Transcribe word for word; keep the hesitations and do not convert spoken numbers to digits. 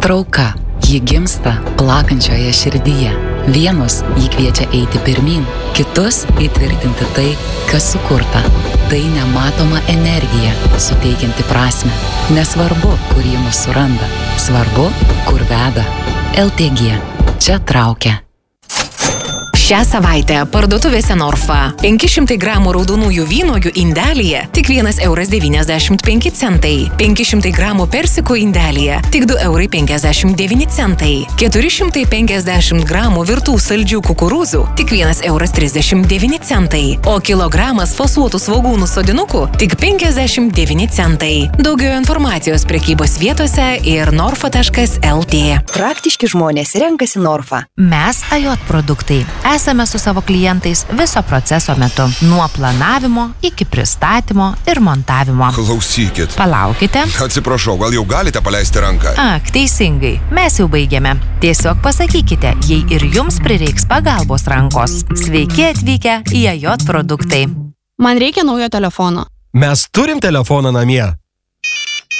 Trauka. Ji gimsta plakančioje širdyje. Vienus jį kviečia eiti pirmyn, kitus įtvirtinti tai, kas sukurta. Tai nematoma energija, suteikianti prasmę. Nesvarbu, kur ji mus suranda. Svarbu, kur veda. L T G. Čia traukia. Šią savaitę parduotuvėse Norfa penki šimtai gramų raudonųjų vynuogių indelyje tik vienas euras devyniasdešimt penki centai, penki šimtai gramų persikų indelyje tik du eurai penkiasdešimt devyni centai, keturi šimtai penkiasdešimt gramų virtų saldžių kukurūzų tik vienas euras trisdešimt devyni centai, o kilogramas fasuotų svogūnų sodinukų tik penkiasdešimt devyni centai. Daugiau informacijos prekybos vietose ir norfa taškas el tė. Praktiški žmonės renkasi Norfa. Mes Ajot produktai. Esame su savo klientais viso proceso metu, nuo planavimo iki pristatymo ir montavimo. Klausykit. Palaukite. Atsiprašau, gal jau galite paleisti ranką? Ak, teisingai. Mes jau baigėme. Tiesiog pasakykite, jei ir jums prireiks pagalbos rankos. Sveiki atvykę į Ajot produktai. Man reikia naujo telefono. Mes turim telefoną namie.